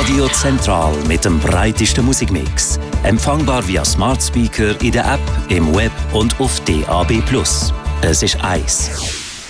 Radio Zentral mit dem breitesten Musikmix. Empfangbar via Smart Speaker in der App, im Web und auf DAB+. Es ist 1.